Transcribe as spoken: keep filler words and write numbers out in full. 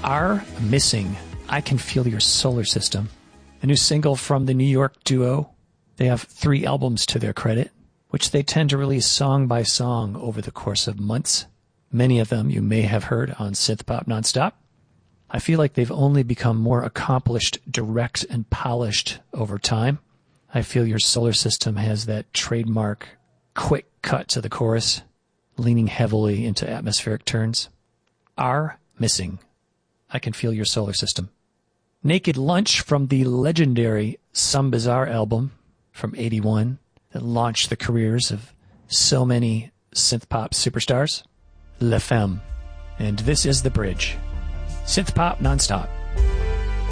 Are Missing, I Can Feel Your Solar System. A new single from the New York duo. They have three albums to their credit, which they tend to release song by song over the course of months. Many of them you may have heard on Synth Pop Nonstop. I feel like they've only become more accomplished, direct, and polished over time. I feel Your Solar System has that trademark quick cut to the chorus, leaning heavily into atmospheric turns. Are Missing, I Can Feel Your Solar System. Naked Lunch from the legendary Some Bizarre album from eighty-one that launched the careers of so many synth-pop superstars. La Femme. And this is The Bridge. Synth Pop Nonstop.